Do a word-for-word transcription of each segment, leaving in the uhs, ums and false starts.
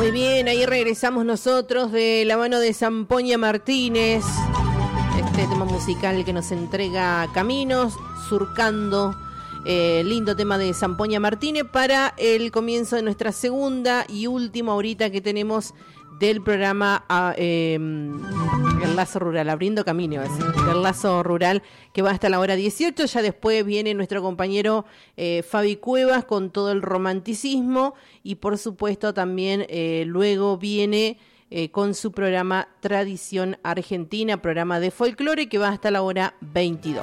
Muy bien, ahí regresamos nosotros de la mano de Zampoña Martínez. Este tema musical que nos entrega Caminos, surcando. Eh, lindo tema de Zampoña Martínez para el comienzo de nuestra segunda y última horita que tenemos del programa eh, El Lazo Rural, abriendo camino, El Lazo Rural, que va hasta la hora dieciocho. Ya después viene nuestro compañero eh, Fabi Cuevas con todo el romanticismo y por supuesto también eh, luego viene eh, con su programa Tradición Argentina, programa de folclore que va hasta la hora veintidós.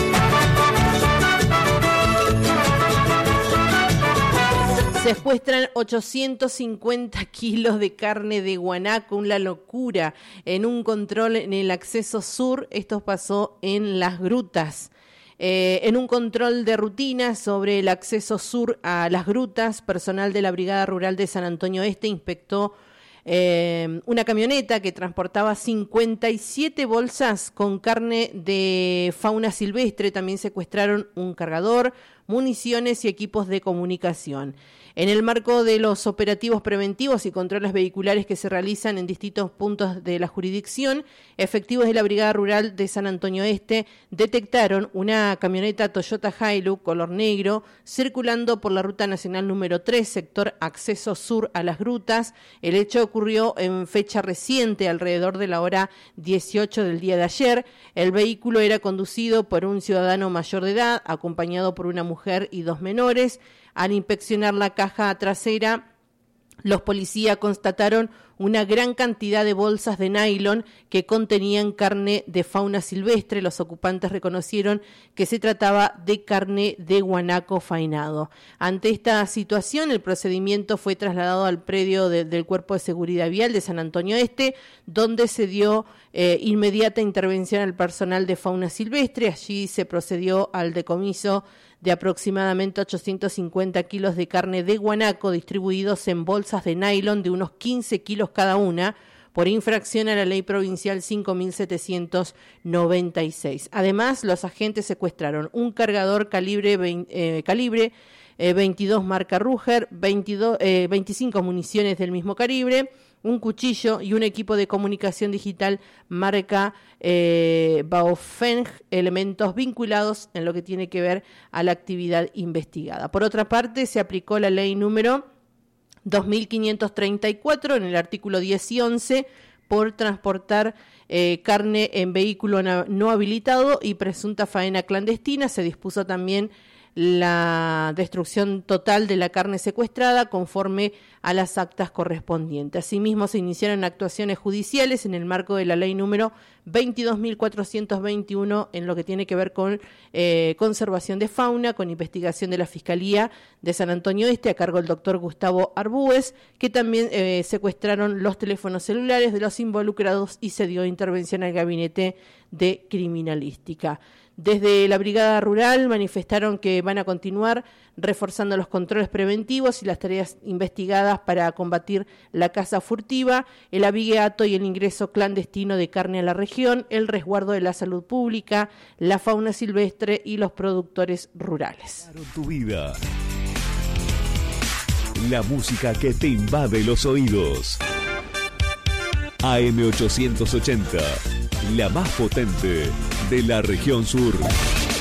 Secuestran ochocientos cincuenta kilos de carne de guanaco, una locura, en un control en el acceso sur. Esto pasó en Las Grutas. Eh, en un control de rutina sobre el acceso sur a Las Grutas, personal de la Brigada Rural de San Antonio Este inspectó eh, una camioneta que transportaba cincuenta y siete bolsas con carne de fauna silvestre. También secuestraron un cargador, municiones y equipos de comunicación. En el marco de los operativos preventivos y controles vehiculares que se realizan en distintos puntos de la jurisdicción, efectivos de la Brigada Rural de San Antonio Este detectaron una camioneta Toyota Hilux color negro circulando por la Ruta Nacional número tres, sector acceso sur a Las Grutas. El hecho ocurrió en fecha reciente, alrededor de la hora dieciocho del día de ayer. El vehículo era conducido por un ciudadano mayor de edad, acompañado por una mujer y dos menores. Al inspeccionar la caja trasera, los policías constataron una gran cantidad de bolsas de nylon que contenían carne de fauna silvestre. Los ocupantes reconocieron que se trataba de carne de guanaco faenado. Ante esta situación, el procedimiento fue trasladado al predio de, del Cuerpo de Seguridad Vial de San Antonio Este, donde se dio eh, inmediata intervención al personal de fauna silvestre. Allí se procedió al decomiso de aproximadamente ochocientos cincuenta kilos de carne de guanaco distribuidos en bolsas de nylon de unos quince kilos cada una por infracción a la ley provincial cinco mil setecientos noventa y seis. Además, los agentes secuestraron un cargador calibre, veinte, eh, calibre eh, veintidós marca Ruger, veintidós, eh, veinticinco municiones del mismo calibre, un cuchillo y un equipo de comunicación digital marca eh, Baofeng, elementos vinculados en lo que tiene que ver a la actividad investigada. Por otra parte, se aplicó la ley número dos mil quinientos treinta y cuatro en el artículo diez y once por transportar eh, carne en vehículo no, no habilitado y presunta faena clandestina. Se dispuso también la destrucción total de la carne secuestrada conforme a las actas correspondientes. Asimismo, se iniciaron actuaciones judiciales en el marco de la ley número veintidós mil cuatrocientos veintiuno en lo que tiene que ver con eh, conservación de fauna, con investigación de la Fiscalía de San Antonio Este a cargo del doctor Gustavo Arbúez, que también eh, secuestraron los teléfonos celulares de los involucrados y se dio intervención al gabinete de criminalística. Desde la Brigada Rural manifestaron que van a continuar reforzando los controles preventivos y las tareas investigadas para combatir la caza furtiva, el abigeato y el ingreso clandestino de carne a la región, el resguardo de la salud pública, la fauna silvestre y los productores rurales. Tu vida. La música que te invade los oídos. A M ochocientos ochenta, la más potente de la región sur.